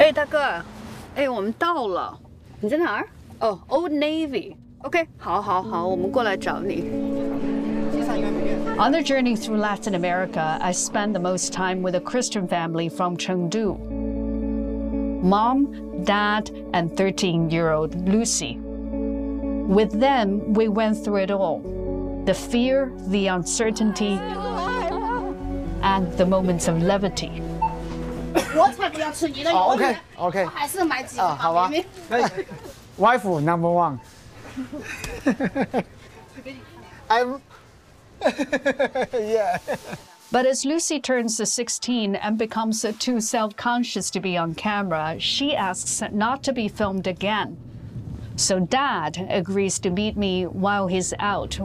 哎，大哥，哎，我们到了，你在哪儿？哦，Old Navy。OK， 好，我们过来找你。On the journey through Latin America, I spent the most time with a Christian family from Chengdu. Mom, Dad, and 13-year-old Lucy. With them, we went through it all. The fear, the uncertainty, and the moments of levity. 我才不要吃你的鱿鱼。 OK， 我还是买几个吧。 好吧。Wife number one. I'm. Yeah. But as Lucy turns 16 and becomes too self-conscious to be on camera, she asks not to be filmed again. So Dad agrees to meet me while he's out